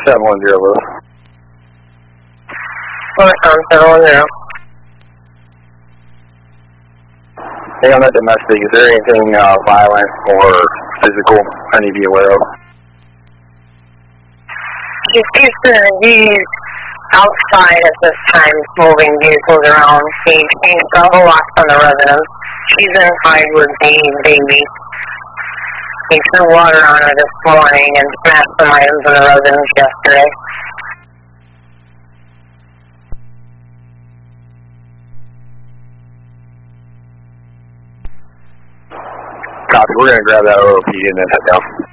710 Lewis. Northbound 710. Hey, on that domestic, is there anything violent or physical I need to be aware of? He's outside at this time, moving vehicles around. He ain't got a lot on the residence. She's inside with the baby. He threw water on her this morning and smashed some items in the residence yesterday. Copy. We're going to grab that OOP and then head down.